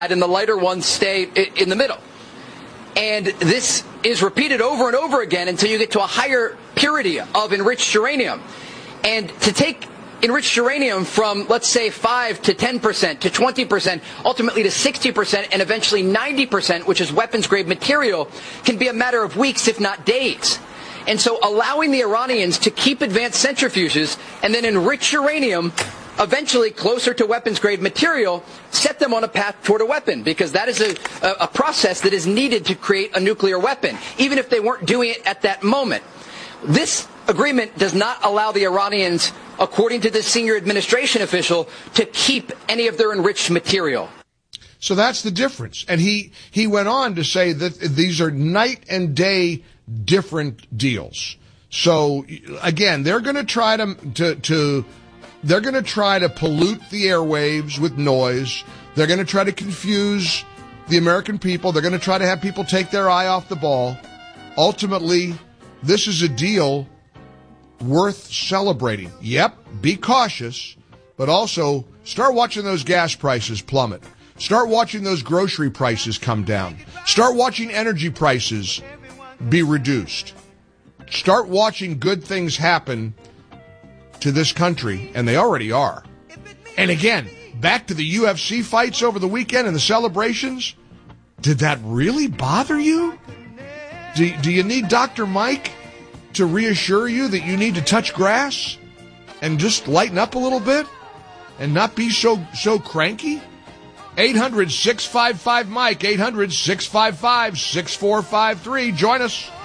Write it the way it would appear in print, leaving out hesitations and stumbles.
and the lighter ones stay in the middle. And this is repeated over and over again until you get to a higher purity of enriched uranium. And to take enriched uranium from, let's say, 5 to 10% to 20%, ultimately to 60%, and eventually 90%, which is weapons-grade material, can be a matter of weeks, if not days. And so allowing the Iranians to keep advanced centrifuges and then enrich uranium eventually closer to weapons-grade material set them on a path toward a weapon, because that is a process that is needed to create a nuclear weapon, even if they weren't doing it at that moment. This agreement does not allow the Iranians, according to this senior administration official, to keep any of their enriched material. So that's the difference. And he went on to say that these are night and day different deals. So again, they're going to try they're going to try to pollute the airwaves with noise. They're going to try to confuse the American people. They're going to try to have people take their eye off the ball. Ultimately, this is a deal worth celebrating. Yep, be cautious, but also start watching those gas prices plummet. Start watching those grocery prices come down. Start watching energy prices be reduced. Start watching good things happen to this country, and they already are. And again, back to the UFC fights over the weekend and the celebrations. Did that really bother you? Do you need Dr. Mike to reassure you that you need to touch grass and just lighten up a little bit and not be so cranky? 800-655-MIKE, 800-655-6453. Join us.